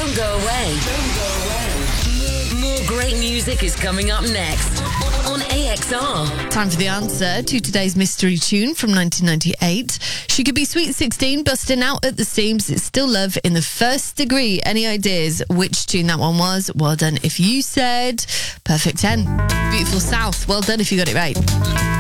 Don't go away. More great music is coming up next on AXR. Time for the answer to today's mystery tune from 1998. She could be Sweet 16, busting out at the seams. It's Still Love in the First Degree. Any ideas which tune that one was? Well done if you said Perfect 10. Beautiful South. Well done if you got it right.